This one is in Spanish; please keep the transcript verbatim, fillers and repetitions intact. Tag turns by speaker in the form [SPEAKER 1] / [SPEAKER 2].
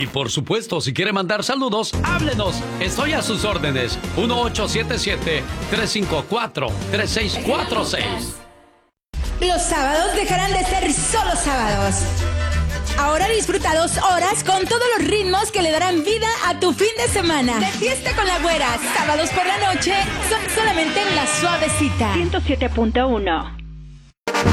[SPEAKER 1] Y por supuesto, si quiere mandar saludos, háblenos. Estoy a sus órdenes. uno ocho siete siete, tres cinco cuatro, tres seis cuatro seis.
[SPEAKER 2] Los sábados dejarán de ser solo sábados. Ahora disfruta dos horas con todos los ritmos que le darán vida a tu fin de semana. De fiesta con la güera, sábados por la noche, son solamente en La Suavecita.
[SPEAKER 3] ciento siete punto uno.